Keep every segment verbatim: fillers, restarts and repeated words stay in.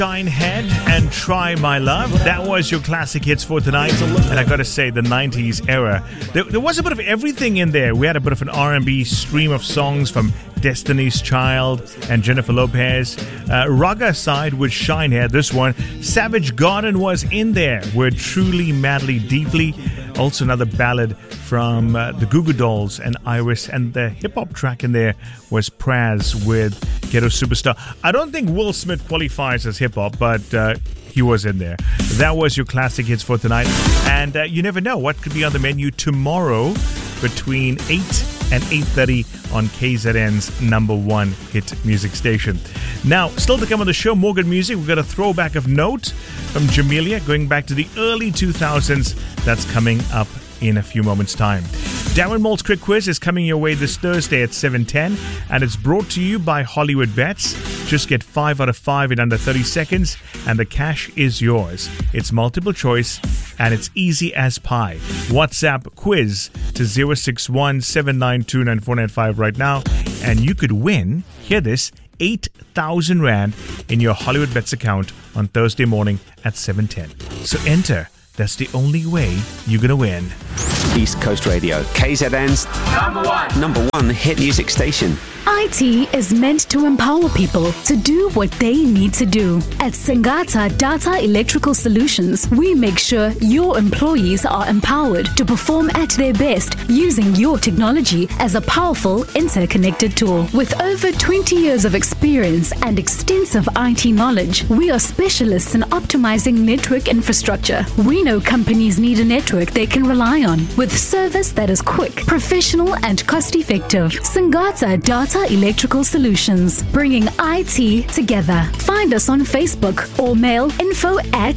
Shinehead and Try My Love. That was your classic hits for tonight. And I gotta say, the nineties era, there, there was a bit of everything in there. We had a bit of an R and B stream of songs from Destiny's Child and Jennifer Lopez. Uh, Raga side with Shinehead, this one. Savage Garden was in there with Truly, Madly, Deeply. Also another ballad from uh, the Goo Goo Dolls and Iris. And the hip-hop track in there was Praz with Ghetto Superstar. I don't think Will Smith qualifies as hip-hop, but uh, he was in there. That was your classic hits for tonight. And uh, you never know what could be on the menu tomorrow between eight and eight thirty on K Z N's number one hit music station. Now, still to come on the show, more good music. We've got a throwback of note from Jamelia going back to the early two thousands. That's coming up in a few moments' time. Darren Moult's Quick Quiz is coming your way this Thursday at seven ten, and it's brought to you by Hollywood Bets. Just get five out of five in under thirty seconds, and the cash is yours. It's multiple choice, and it's easy as pie. WhatsApp quiz to zero six one seven nine two nine four nine five right now, and you could win, hear this, eight thousand Rand in your Hollywood Bets account on Thursday morning at seven ten. So enter. That's the only way you're going to win. East Coast Radio, K Z N's number one, number one hit music station. I T is meant to empower people to do what they need to do. At Singata Data Electrical Solutions, we make sure your employees are empowered to perform at their best using your technology as a powerful interconnected tool. With over twenty years of experience and extensive I T knowledge, we are specialists in optimizing network infrastructure. We know companies need a network they can rely on with service that is quick, professional, and cost-effective. Singata Data Electrical Solutions, bringing I T together. Find us on Facebook or mail info at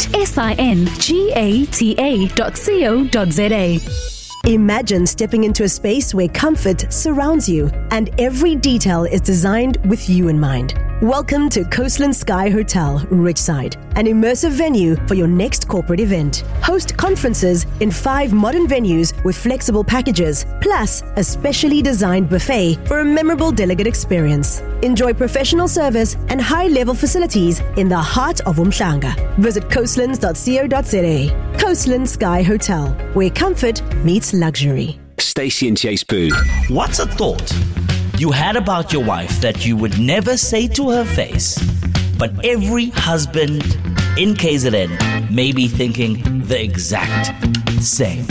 singata dot co dot za. Imagine stepping into a space where comfort surrounds you and every detail is designed with you in mind. Welcome to Coastland Sky Hotel, Richside, an immersive venue for your next corporate event. Host conferences in five modern venues with flexible packages, plus a specially designed buffet for a memorable delegate experience. Enjoy professional service and high-level facilities in the heart of Umhlanga. Visit coastlands dot co dot za. Coastland Sky Hotel, where comfort meets luxury. Stacey and Chase Boo. What's a thought you had about your wife that you would never say to her face, but every husband in K Z N may be thinking the exact same?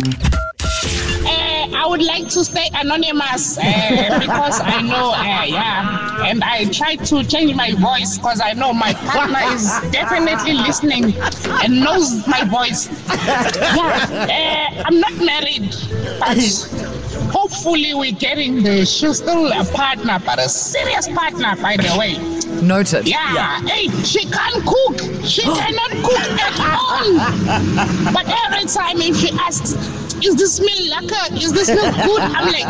Uh, I would like to stay anonymous uh, because I know, uh, yeah, and I try to change my voice because I know my partner is definitely listening and knows my voice. Yeah, uh, I'm not married, but hopefully we're getting the, she's still a partner, but a serious partner, by the way. Noted. Yeah. yeah. Hey, she can't cook. She cannot cook at all. But every time if she asks, is this meal lacquer? Is this milk good? I'm like,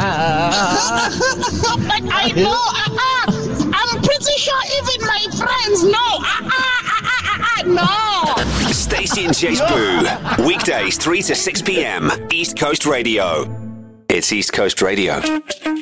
but I know, uh-uh. I'm pretty sure even my friends know. Uh-uh, uh-uh, uh-uh, no. Stacey and Chase Boo. Weekdays, three to six p.m. East Coast Radio. It's East Coast Radio.